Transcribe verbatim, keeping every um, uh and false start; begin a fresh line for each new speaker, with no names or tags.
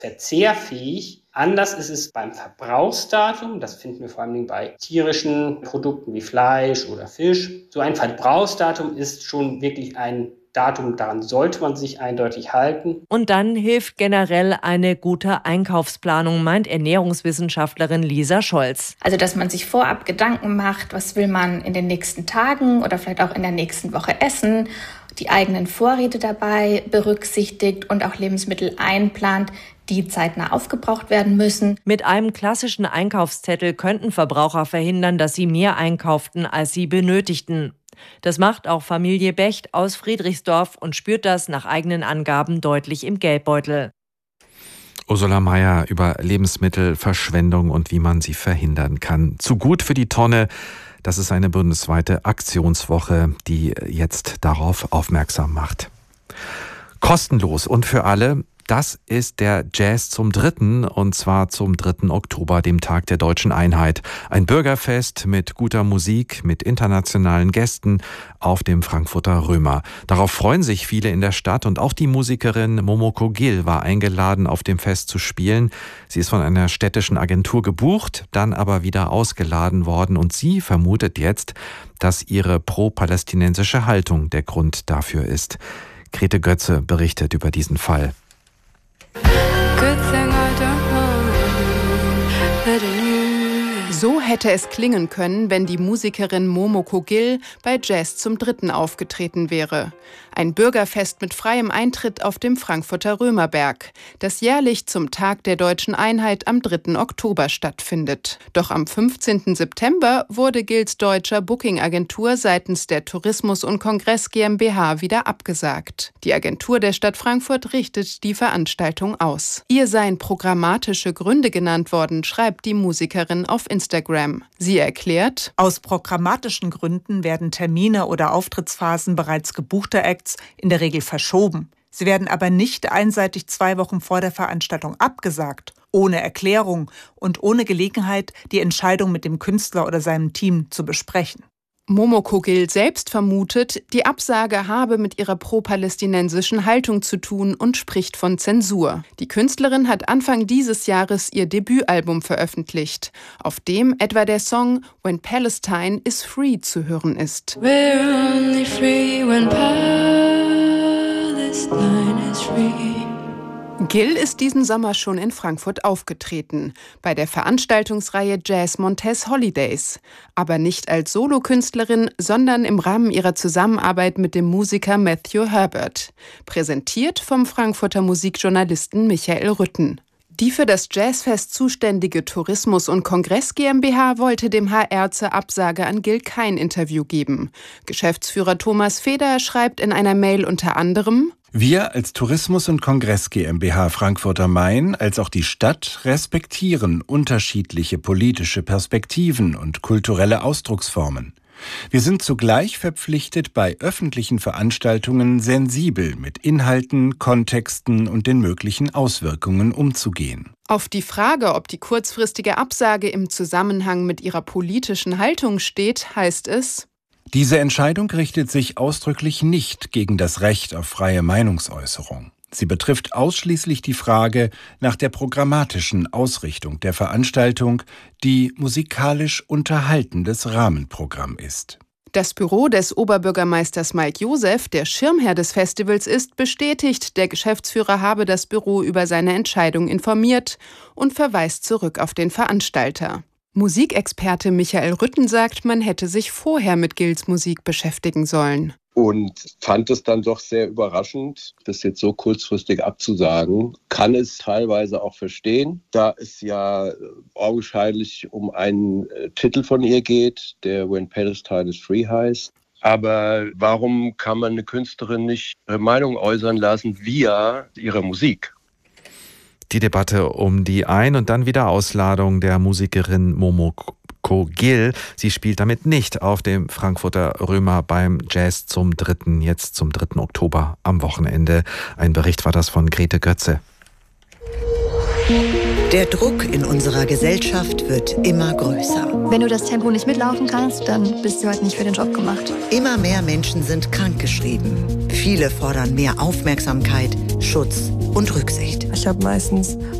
verzehrfähig. Anders ist es beim Verbrauchsdatum. Das finden wir vor allem bei tierischen Produkten wie Fleisch oder Fisch. So ein Verbrauchsdatum ist schon wirklich ein Datum, daran sollte man sich eindeutig halten.
Und dann hilft generell eine gute Einkaufsplanung, meint Ernährungswissenschaftlerin Lisa Scholz.
Also, dass man sich vorab Gedanken macht, was will man in den nächsten Tagen oder vielleicht auch in der nächsten Woche essen, die eigenen Vorräte dabei berücksichtigt und auch Lebensmittel einplant, die zeitnah aufgebraucht werden müssen.
Mit einem klassischen Einkaufszettel könnten Verbraucher verhindern, dass sie mehr einkauften, als sie benötigten. Das macht auch Familie Becht aus Friedrichsdorf und spürt das nach eigenen Angaben deutlich im Geldbeutel.
Ursula Mayer über Lebensmittelverschwendung und wie man sie verhindern kann. Zu gut für die Tonne. Das ist eine bundesweite Aktionswoche, die jetzt darauf aufmerksam macht. Kostenlos und für alle. Das ist der Jazz zum Dritten, und zwar zum dritten Oktober, dem Tag der Deutschen Einheit. Ein Bürgerfest mit guter Musik, mit internationalen Gästen auf dem Frankfurter Römer. Darauf freuen sich viele in der Stadt, und auch die Musikerin Momoko Gill war eingeladen, auf dem Fest zu spielen. Sie ist von einer städtischen Agentur gebucht, dann aber wieder ausgeladen worden, und sie vermutet jetzt, dass ihre pro-palästinensische Haltung der Grund dafür ist. Grete Götze berichtet über diesen Fall.
So hätte es klingen können, wenn die Musikerin Momoko Gill bei Jazz zum Dritten aufgetreten wäre. Ein Bürgerfest mit freiem Eintritt auf dem Frankfurter Römerberg, das jährlich zum Tag der Deutschen Einheit am dritten Oktober stattfindet. Doch am fünfzehnten September wurde Gills deutscher Booking-Agentur seitens der Tourismus und Kongress GmbH wieder abgesagt. Die Agentur der Stadt Frankfurt richtet die Veranstaltung aus. Ihr seien programmatische Gründe genannt worden, schreibt die Musikerin auf Instagram. Sie erklärt:
Aus programmatischen Gründen werden Termine oder Auftrittsphasen bereits gebuchter Acts in der Regel verschoben. Sie werden aber nicht einseitig zwei Wochen vor der Veranstaltung abgesagt, ohne Erklärung und ohne Gelegenheit, die Entscheidung mit dem Künstler oder seinem Team zu besprechen.
Momoko Gill selbst vermutet, die Absage habe mit ihrer pro-palästinensischen Haltung zu tun und spricht von Zensur. Die Künstlerin hat Anfang dieses Jahres ihr Debütalbum veröffentlicht, auf dem etwa der Song When Palestine is Free zu hören ist.
We're only free when Palestine is free.
Gill ist diesen Sommer schon in Frankfurt aufgetreten, bei der Veranstaltungsreihe Jazz Montez Holidays. Aber nicht als Solokünstlerin, sondern im Rahmen ihrer Zusammenarbeit mit dem Musiker Matthew Herbert. Präsentiert vom Frankfurter Musikjournalisten Michael Rütten. Die für das Jazzfest zuständige Tourismus und Kongress GmbH wollte dem H R zur Absage an Gill kein Interview geben. Geschäftsführer Thomas Feder schreibt in einer Mail unter anderem:
Wir als Tourismus und Kongress GmbH Frankfurt am Main, als auch die Stadt, respektieren unterschiedliche politische Perspektiven und kulturelle Ausdrucksformen. Wir sind zugleich verpflichtet, bei öffentlichen Veranstaltungen sensibel mit Inhalten, Kontexten und den möglichen Auswirkungen umzugehen.
Auf die Frage, ob die kurzfristige Absage im Zusammenhang mit ihrer politischen Haltung steht, heißt es:
Diese Entscheidung richtet sich ausdrücklich nicht gegen das Recht auf freie Meinungsäußerung. Sie betrifft ausschließlich die Frage nach der programmatischen Ausrichtung der Veranstaltung, die musikalisch unterhaltendes Rahmenprogramm ist.
Das Büro des Oberbürgermeisters Mike Josef, der Schirmherr des Festivals ist, bestätigt, der Geschäftsführer habe das Büro über seine Entscheidung informiert und verweist zurück auf den Veranstalter. Musikexperte Michael Rütten sagt, man hätte sich vorher mit Gills Musik beschäftigen sollen.
Und fand es dann doch sehr überraschend, das jetzt so kurzfristig abzusagen. Kann es teilweise auch verstehen, da es ja augenscheinlich um einen äh, Titel von ihr geht, der When Palestine is Free heißt. Aber warum kann man eine Künstlerin nicht ihre Meinung äußern lassen via ihrer Musik?
Die Debatte um die Ein- und dann wieder Ausladung der Musikerin Momoko Gill. Sie spielt damit nicht auf dem Frankfurter Römer beim Jazz zum Dritten, jetzt zum dritten Oktober am Wochenende. Ein Bericht war das von Grete Götze.
Der Druck in unserer Gesellschaft wird immer größer.
Wenn du das Tempo nicht mitlaufen kannst, dann bist du halt nicht für den Job gemacht.
Immer mehr Menschen sind krankgeschrieben. Viele fordern mehr Aufmerksamkeit, Schutz und Rücksicht.
Ich habe meistens